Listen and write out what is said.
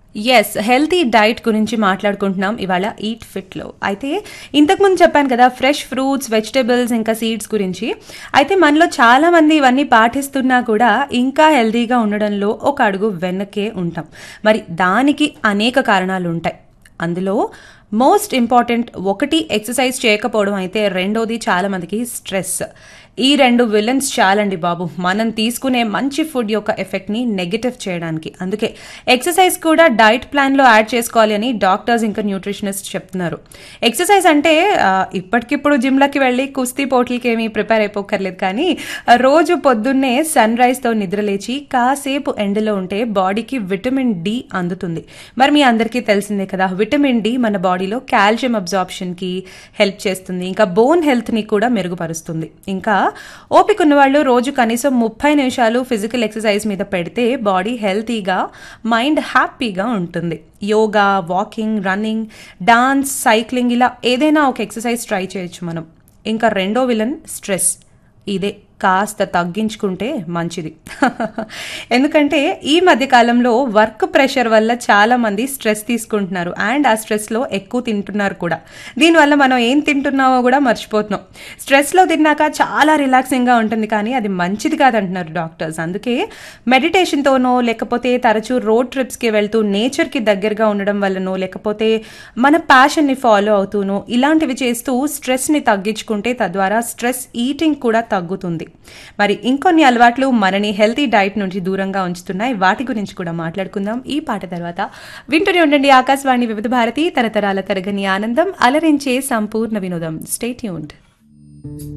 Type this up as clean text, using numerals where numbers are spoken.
Yes. Healthy diet గురించి మాట్లాడుకుంటున్నాం ఇవాళ ఈట్ ఫిట్‌లో. అయితే ఇంతకుముందు చెప్పాను కదా! ఫ్రెష్ ఫ్రూట్స్, వెజిటబుల్స్ ఇంకా సీడ్స్ గురించి. అయితే మనలో చాలామంది ఇవన్నీ పాటిస్తున్నా కూడా ఇంకా హెల్తీగా ఉండడంలో ఒక అడుగు వెనకే ఉంటాం. మరి దానికి అనేక కారణాలుంటాయి. అందులో మోస్ట్ ఇంపార్టెంట్ ఒకటి ఎక్సర్సైజ్ చేయకపోవడం అయితే రెండోది చాలా మందికి స్ట్రెస్. ఈ రెండు విలన్స్ చాలండి బాబు మనం తీసుకునే మంచి ఫుడ్ యొక్క ఎఫెక్ట్ని నెగటివ్ చేయడానికి. అందుకే ఎక్సర్సైజ్ కూడా డైట్ ప్లాన్లో యాడ్ చేసుకోవాలి అని డాక్టర్స్ ఇంకా న్యూట్రిషనిస్ట్ చెప్తున్నారు. ఎక్సర్సైజ్ అంటే ఇప్పటికిప్పుడు జిమ్లకి వెళ్ళి కుస్తీ పోటీలకి ఏమీ ప్రిపేర్ అయిపోకర్లేదు, కానీ రోజు పొద్దున్నే సన్ రైజ్తో నిద్రలేచి కాసేపు ఎండలో ఉంటే బాడీకి విటమిన్ డి అందుతుంది. మరి మీ అందరికీ తెలిసిందే కదా, విటమిన్ డి మన బాడీలో కాల్షియం అబ్జార్ప్షన్కి హెల్ప్ చేస్తుంది, ఇంకా బోన్ హెల్త్ని కూడా మెరుగుపరుస్తుంది. ఇంకా ఓపిక ఉన్నవాళ్ళు రోజు కనీసం 30 నిమిషాలు ఫిజికల్ ఎక్సర్సైజ్ మీద పెడితే బాడీ హెల్తీగా, మైండ్ హ్యాపీగా ఉంటుంది. Yoga, walking, running, dance, cycling ఇలా ఏదైనా ఒక ఎక్సర్సైజ్ ట్రై చేయొచ్చు మనం. ఇంకా రెండో విలన్ స్ట్రెస్. ఇదే కాస్త తగ్గించుకుంటే మంచిది. ఎందుకంటే ఈ మధ్య కాలంలో వర్క్ ప్రెషర్ వల్ల చాలా మంది స్ట్రెస్ తీసుకుంటున్నారు అండ్ ఆ స్ట్రెస్లో ఎక్కువ తింటున్నారు కూడా. దీనివల్ల మనం ఏం తింటున్నామో కూడా మర్చిపోతున్నాం. స్ట్రెస్లో తిన్నాక చాలా రిలాక్సింగ్గా ఉంటుంది, కానీ అది మంచిది కాదంటున్నారు డాక్టర్స్. అందుకే మెడిటేషన్తోనో లేకపోతే తరచూ రోడ్ ట్రిప్స్కి వెళ్తూ నేచర్కి దగ్గరగా ఉండడం వల్లనో లేకపోతే మన ప్యాషన్ని ఫాలో అవుతూనో ఇలాంటివి చేస్తూ స్ట్రెస్ని తగ్గించుకుంటే తద్వారా స్ట్రెస్ ఈటింగ్ కూడా తగ్గుతుంది. మరి ఇంకొన్ని అలవాట్లు మనని హెల్తీ డైట్ నుంచి దూరంగా ఉంచుతున్నాయి. వాటి గురించి కూడా మాట్లాడుకుందాం ఈ పాట తర్వాత. వింటూనే ఉండండి ఆకాశవాణి వివిధ భారతి, తరతరాల తరగని ఆనందం, అలరించే సంపూర్ణ వినోదం. Stay tuned.